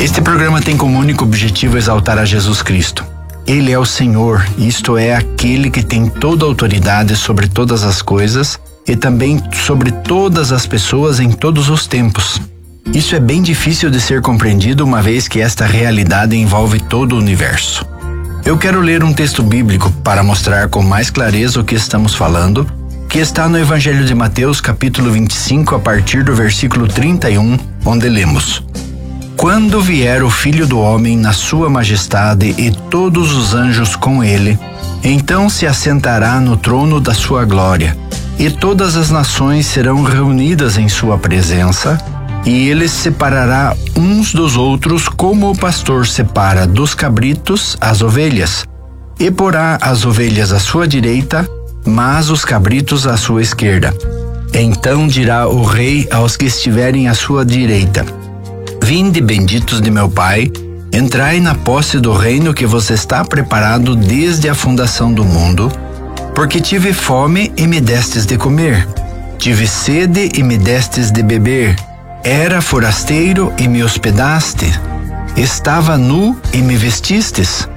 Este programa tem como único objetivo exaltar a Jesus Cristo. Ele é o Senhor, isto é, aquele que tem toda a autoridade sobre todas as coisas e também sobre todas as pessoas em todos os tempos. Isso é bem difícil de ser compreendido, uma vez que esta realidade envolve todo o universo. Eu quero ler um texto bíblico para mostrar com mais clareza o que estamos falando, que está no Evangelho de Mateus, capítulo 25, a partir do versículo 31, onde lemos: Quando vier o Filho do Homem na sua majestade e todos os anjos com ele, então se assentará no trono da sua glória, e todas as nações serão reunidas em sua presença, e ele separará uns dos outros como o pastor separa dos cabritos as ovelhas, e porá as ovelhas à sua direita, mas os cabritos à sua esquerda. Então dirá o rei aos que estiverem à sua direita: Vinde, benditos de meu Pai, entrai na posse do reino que vos está preparado desde a fundação do mundo, porque tive fome e me destes de comer, tive sede e me destes de beber, era forasteiro e me hospedaste, estava nu e me vestistes,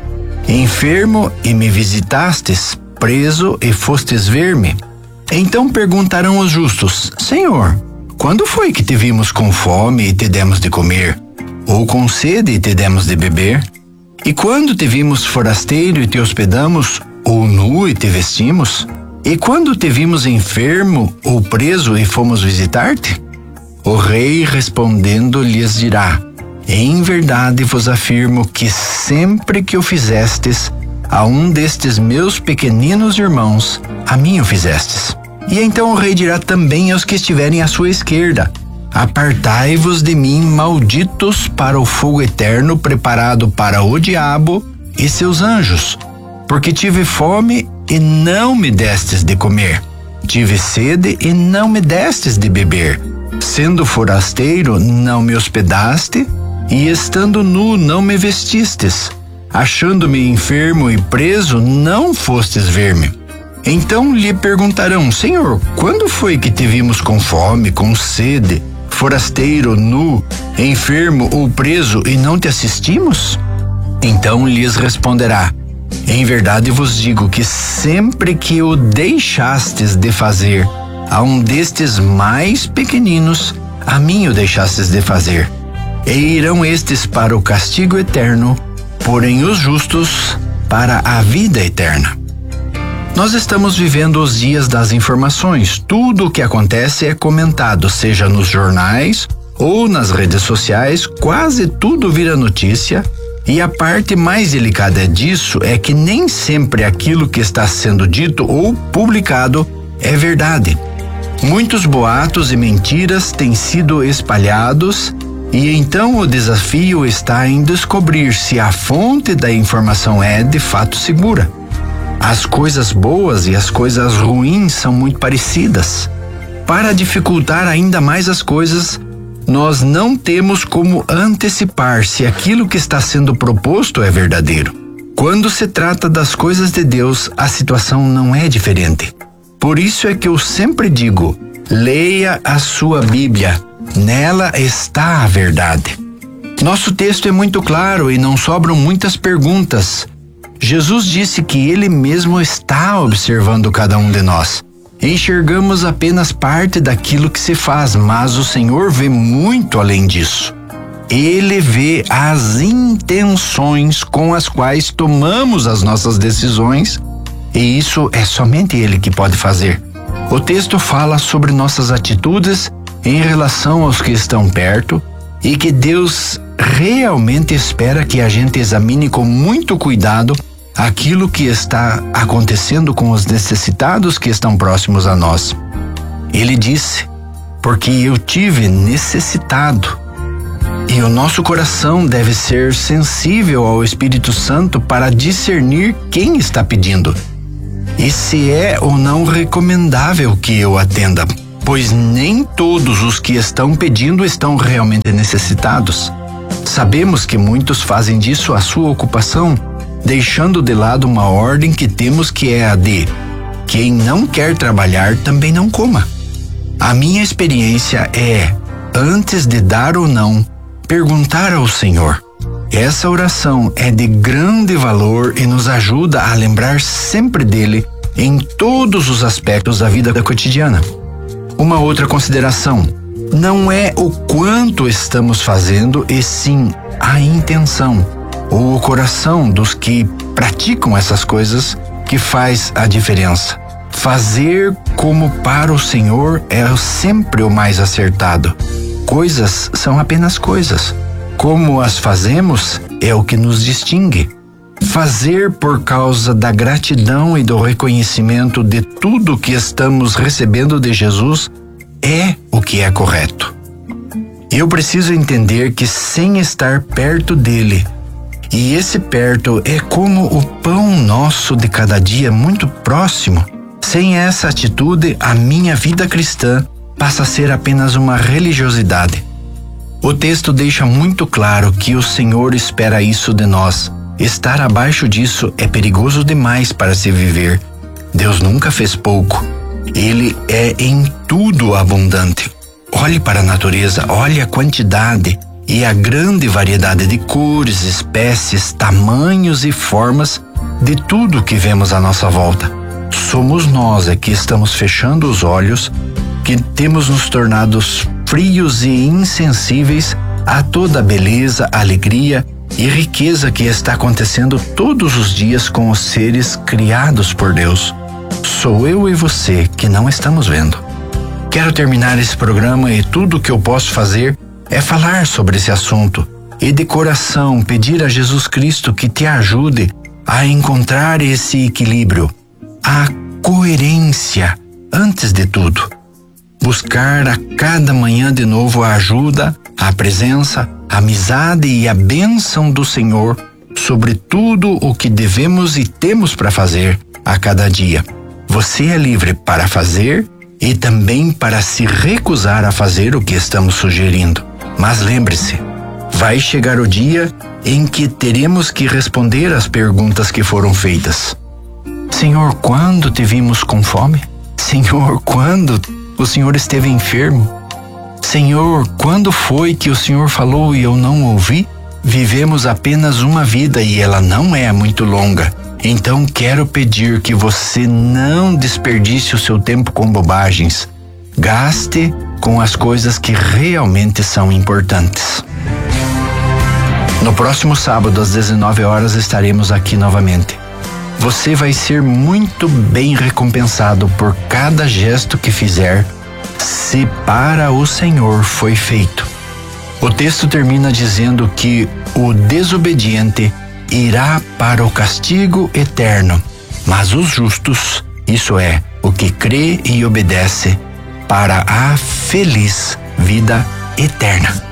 enfermo e me visitastes, preso e fostes ver-me. Então perguntarão os justos: Senhor, quando foi que te vimos com fome e te demos de comer? Ou com sede e te demos de beber? E quando te vimos forasteiro e te hospedamos? Ou nu e te vestimos? E quando te vimos enfermo ou preso e fomos visitar-te? O rei respondendo lhes dirá: Em verdade vos afirmo que sempre que o fizestes a um destes meus pequeninos irmãos, a mim o fizestes. E então o rei dirá também aos que estiverem à sua esquerda: Apartai-vos de mim, malditos, para o fogo eterno preparado para o diabo e seus anjos, porque tive fome e não me destes de comer, tive sede e não me destes de beber, sendo forasteiro não me hospedaste, e estando nu não me vestistes, achando-me enfermo e preso não fostes ver-me. Então lhe perguntarão: Senhor, quando foi que te vimos com fome, com sede, forasteiro, nu, enfermo ou preso e não te assistimos? Então lhes responderá: Em verdade vos digo que sempre que o deixastes de fazer a um destes mais pequeninos, a mim o deixastes de fazer. E irão estes para o castigo eterno, porém os justos para a vida eterna. Nós estamos vivendo os dias das informações. Tudo o que acontece é comentado, seja nos jornais ou nas redes sociais, quase tudo vira notícia. E a parte mais delicada disso é que nem sempre aquilo que está sendo dito ou publicado é verdade. Muitos boatos e mentiras têm sido espalhados, e então o desafio está em descobrir se a fonte da informação é de fato segura. As coisas boas e as coisas ruins são muito parecidas. Para dificultar ainda mais as coisas, nós não temos como antecipar se aquilo que está sendo proposto é verdadeiro. Quando se trata das coisas de Deus, a situação não é diferente. Por isso é que eu sempre digo: leia a sua Bíblia, nela está a verdade. Nosso texto é muito claro e não sobram muitas perguntas. Jesus disse que Ele mesmo está observando cada um de nós. Enxergamos apenas parte daquilo que se faz, mas o Senhor vê muito além disso. Ele vê as intenções com as quais tomamos as nossas decisões, e isso é somente Ele que pode fazer. O texto fala sobre nossas atitudes em relação aos que estão perto, e que Deus realmente espera que a gente examine com muito cuidado aquilo que está acontecendo com os necessitados que estão próximos a nós. Ele disse: porque eu tive necessitado. E o nosso coração deve ser sensível ao Espírito Santo para discernir quem está pedindo e se é ou não recomendável que eu atenda, pois nem todos os que estão pedindo estão realmente necessitados. Sabemos que muitos fazem disso a sua ocupação, deixando de lado uma ordem que temos, que é a de: quem não quer trabalhar também não coma. A minha experiência é: antes de dar ou não, perguntar ao Senhor. Essa oração é de grande valor e nos ajuda a lembrar sempre dele em todos os aspectos da vida cotidiana. Uma outra consideração: não é o quanto estamos fazendo, e sim a intenção ou o coração dos que praticam essas coisas que faz a diferença. Fazer como para o Senhor é sempre o mais acertado. Coisas são apenas coisas. Como as fazemos é o que nos distingue. Fazer por causa da gratidão e do reconhecimento de tudo que estamos recebendo de Jesus é o que é correto. Eu preciso entender que sem estar perto dele, e esse perto é como o pão nosso de cada dia muito próximo, sem essa atitude, a minha vida cristã passa a ser apenas uma religiosidade. O texto deixa muito claro que o Senhor espera isso de nós. Estar abaixo disso é perigoso demais para se viver. Deus nunca fez pouco. Ele é em tudo abundante. Olhe para a natureza, olhe a quantidade e a grande variedade de cores, espécies, tamanhos e formas de tudo que vemos à nossa volta. Somos nós que estamos fechando os olhos, que temos nos tornado frios e insensíveis a toda a beleza, alegria e riqueza que está acontecendo todos os dias com os seres criados por Deus. Sou eu e você que não estamos vendo. Quero terminar esse programa e tudo o que eu posso fazer é falar sobre esse assunto e de coração pedir a Jesus Cristo que te ajude a encontrar esse equilíbrio, a coerência antes de tudo. Buscar a cada manhã de novo a ajuda, a presença, a amizade e a bênção do Senhor sobre tudo o que devemos e temos para fazer a cada dia. Você é livre para fazer e também para se recusar a fazer o que estamos sugerindo. Mas lembre-se, vai chegar o dia em que teremos que responder às perguntas que foram feitas. Senhor, quando te vimos com fome? Senhor, quando o Senhor esteve enfermo? Senhor, quando foi que o Senhor falou e eu não ouvi? Vivemos apenas uma vida e ela não é muito longa. Então quero pedir que você não desperdice o seu tempo com bobagens. Gaste com as coisas que realmente são importantes. No próximo sábado, às 19 horas, estaremos aqui novamente. Você vai ser muito bem recompensado por cada gesto que fizer, se para o Senhor foi feito. O texto termina dizendo que o desobediente irá para o castigo eterno, mas os justos, isso é, o que crê e obedece, para a feliz vida eterna.